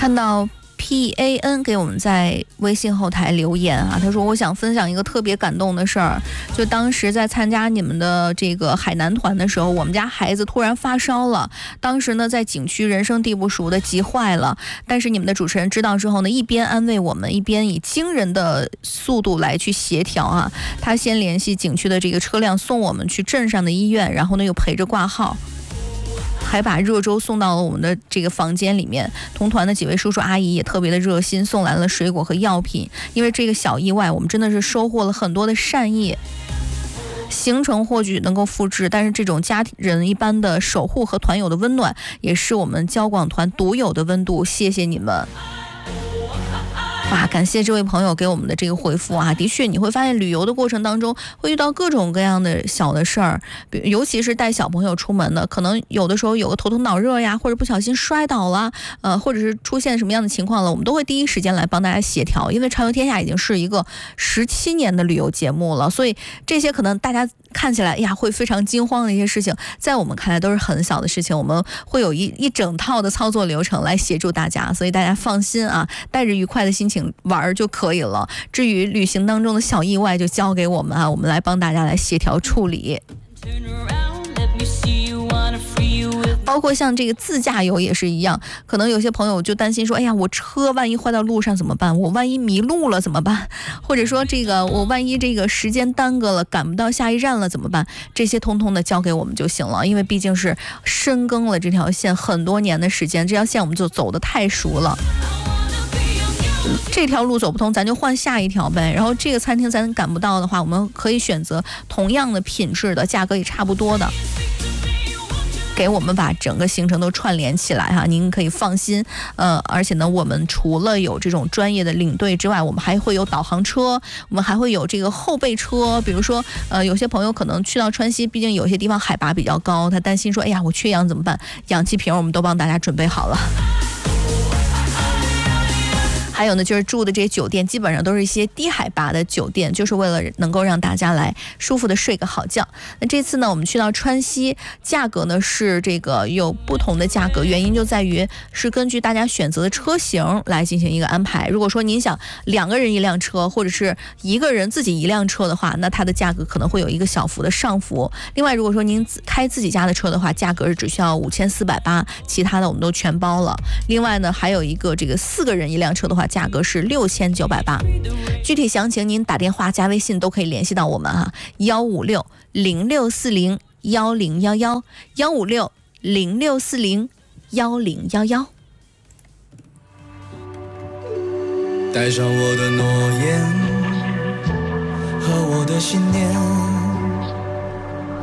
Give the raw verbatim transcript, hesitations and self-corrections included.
看到 P A N 给我们在微信后台留言啊，他说我想分享一个特别感动的事儿，就当时在参加你们的这个海南团的时候，我们家孩子突然发烧了，当时呢在景区人生地不熟的急坏了，但是你们的主持人知道之后呢，一边安慰我们，一边以惊人的速度来去协调啊，他先联系景区的这个车辆送我们去镇上的医院，然后呢又陪着挂号，还把热粥送到了我们的这个房间里面，同团的几位叔叔阿姨也特别的热心，送来了水果和药品。因为这个小意外，我们真的是收获了很多的善意。行程或许能够复制，但是这种家人一般的守护和团友的温暖，也是我们交广团独有的温度。谢谢你们。哇，感谢这位朋友给我们的这个回复啊！的确，你会发现旅游的过程当中会遇到各种各样的小的事儿，尤其是带小朋友出门的，可能有的时候有个头疼脑热呀，或者不小心摔倒了，呃，或者是出现什么样的情况了，我们都会第一时间来帮大家协调。因为畅游天下已经是一个十七年的旅游节目了，所以这些可能大家看起来哎呀会非常惊慌的一些事情，在我们看来都是很小的事情，我们会有一一整套的操作流程来协助大家，所以大家放心啊，带着愉快的心情玩就可以了。至于旅行当中的小意外，就交给我们啊，我们来帮大家来协调处理。包括像这个自驾游也是一样，可能有些朋友就担心说，哎呀，我车万一坏到路上怎么办？我万一迷路了怎么办？或者说这个我万一这个时间耽搁了，赶不到下一站了怎么办？这些通通的交给我们就行了，因为毕竟是深耕了这条线很多年的时间，这条线我们就走得太熟了。这条路走不通，咱就换下一条呗。然后这个餐厅咱赶不到的话，我们可以选择同样的品质的，价格也差不多的，给我们把整个行程都串联起来哈，您可以放心。呃，而且呢，我们除了有这种专业的领队之外，我们还会有导航车，我们还会有这个后备车。比如说，呃，有些朋友可能去到川西，毕竟有些地方海拔比较高，他担心说，哎呀，我缺氧怎么办？氧气瓶我们都帮大家准备好了。还有呢，就是住的这些酒店基本上都是一些低海拔的酒店，就是为了能够让大家来舒服的睡个好觉。那这次呢，我们去到川西，价格呢是这个有不同的价格，原因就在于是根据大家选择的车型来进行一个安排。如果说您想两个人一辆车，或者是一个人自己一辆车的话，那它的价格可能会有一个小幅的上浮。另外，如果说您开自己家的车的话，价格是只需要五千四百八，其他的我们都全包了。另外呢，还有一个这个四个人一辆车的话，价格是六千九百八。具体详情您打电话加微信都可以联系到我们哈，幺五六零六四零幺零幺幺，幺五六零六四零幺零幺幺。 带上我的诺言和我的信念，